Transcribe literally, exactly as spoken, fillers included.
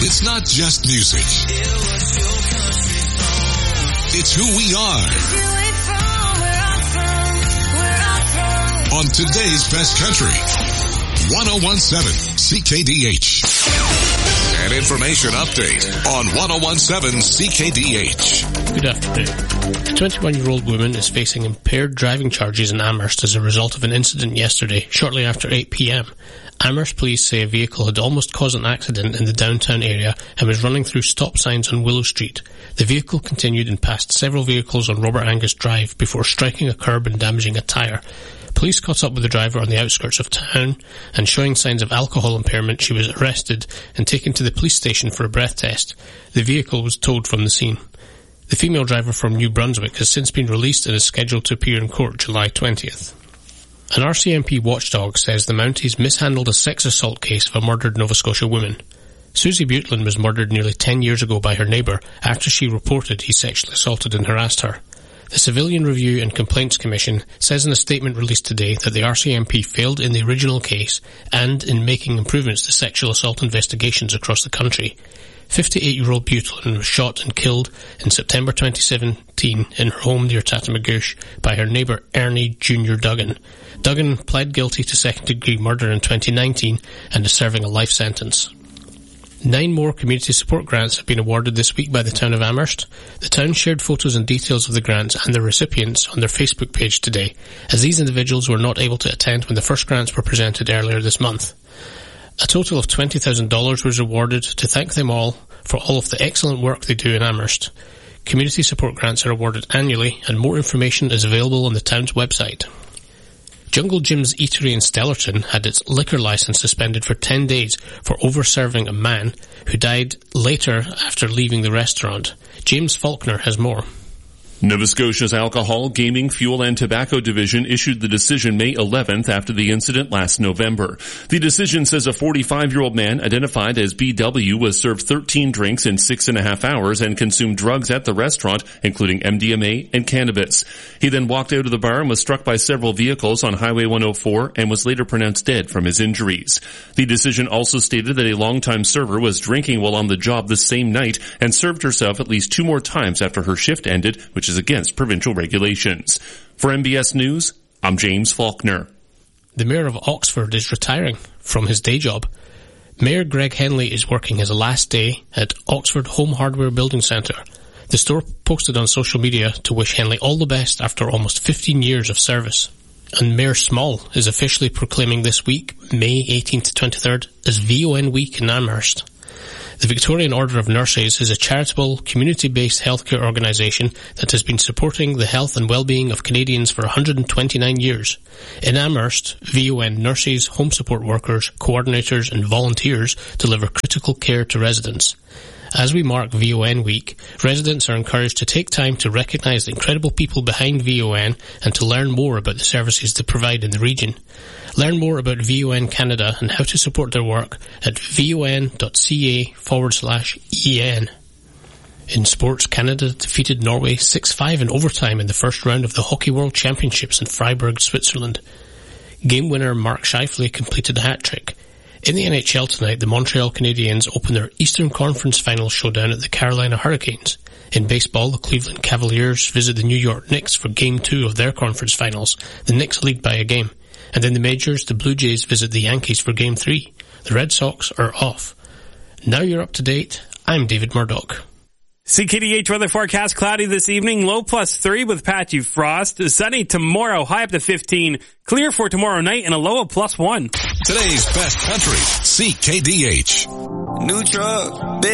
It's not just music. It's who we are. On today's Best Country, one oh one point seven C K D H. An information update on one oh one point seven C K D H. Good afternoon. A twenty-one-year-old woman is facing impaired driving charges in Amherst as a result of an incident yesterday, shortly after eight p.m. Amherst police say a vehicle had almost caused an accident in the downtown area and was running through stop signs on Willow Street. The vehicle continued and passed several vehicles on Robert Angus Drive before striking a curb and damaging a tyre. Police caught up with the driver on the outskirts of town, and showing signs of alcohol impairment, she was arrested and taken to the police station for a breath test. The vehicle was towed from the scene. The female driver from New Brunswick has since been released and is scheduled to appear in court July twentieth. An R C M P watchdog says the Mounties mishandled a sex assault case of a murdered Nova Scotia woman. Susie Buteland was murdered nearly ten years ago by her neighbour after she reported he sexually assaulted and harassed her. The Civilian Review and Complaints Commission says in a statement released today that the R C M P failed in the original case and in making improvements to sexual assault investigations across the country. fifty-eight-year-old Buteland was shot and killed in September twenty seventeen in her home near Tatamagouche by her neighbour Ernie Junior Duggan. Duggan pled guilty to second-degree murder in twenty nineteen and is serving a life sentence. Nine more community support grants have been awarded this week by the town of Amherst. The town shared photos and details of the grants and their recipients on their Facebook page today, as these individuals were not able to attend when the first grants were presented earlier this month. A total of twenty thousand dollars was awarded to thank them all for all of the excellent work they do in Amherst. Community support grants are awarded annually, and more information is available on the town's website. Jungle Jim's Eatery in Stellarton had its liquor licence suspended for ten days for over-serving a man who died later after leaving the restaurant. James Faulkner has more. Nova Scotia's Alcohol, Gaming, Fuel and Tobacco Division issued the decision May eleventh after the incident last November. The decision says a forty-five-year-old man identified as B W was served thirteen drinks in six and a half hours and consumed drugs at the restaurant, including M D M A and cannabis. He then walked out of the bar and was struck by several vehicles on Highway one oh four and was later pronounced dead from his injuries. The decision also stated that a longtime server was drinking while on the job the same night and served herself at least two more times after her shift ended, which is against provincial regulations. For M B S News, I'm James Faulkner. The Mayor of Oxford is retiring from his day job. Mayor Greg Henley is working his last day at Oxford Home Hardware Building Centre. The store posted on social media to wish Henley all the best after almost fifteen years of service. And Mayor Small is officially proclaiming this week, May eighteenth to twenty-third, as V O N Week in Amherst. The Victorian Order of Nurses is a charitable, community-based healthcare organisation that has been supporting the health and well-being of Canadians for one hundred twenty-nine years. In Amherst, V O N nurses, home support workers, coordinators and volunteers deliver critical care to residents. As we mark V O N Week, residents are encouraged to take time to recognise the incredible people behind V O N and to learn more about the services they provide in the region. Learn more about V O N Canada and how to support their work at von.ca forward slash EN. In sports, Canada defeated Norway six five in overtime in the first round of the Hockey World Championships in Freiburg, Switzerland. Game winner Mark Scheifele completed a hat-trick. In the N H L tonight, the Montreal Canadiens open their Eastern Conference Final showdown at the Carolina Hurricanes. In baseball, the Cleveland Cavaliers visit the New York Knicks for Game two of their conference finals. The Knicks lead by a game. And in the majors, the Blue Jays visit the Yankees for Game three. The Red Sox are off. Now you're up to date. I'm David Murdoch. C K D H weather forecast: cloudy this evening, low plus three with patchy frost. Sunny tomorrow, high up to fifteen. Clear for tomorrow night and a low of plus one. Today's Best Country, C K D H. New truck, big